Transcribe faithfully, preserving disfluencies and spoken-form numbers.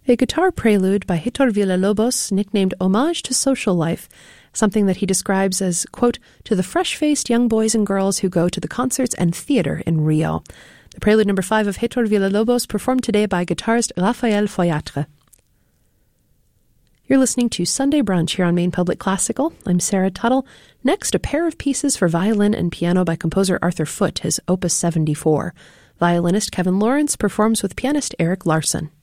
A guitar prelude by Héctor Villa-Lobos, nicknamed Homage to Social Life, something that he describes as, quote, to the fresh-faced young boys and girls who go to the concerts and theater in Rio. The prelude number five of Héctor Villa-Lobos, performed today by guitarist Raphael Foyatre. You're listening to Sunday Brunch here on Maine Public Classical. I'm Sarah Tuttle. Next, a pair of pieces for violin and piano by composer Arthur Foote, his Opus seventy-four. Violinist Kevin Lawrence performs with pianist Eric Larson.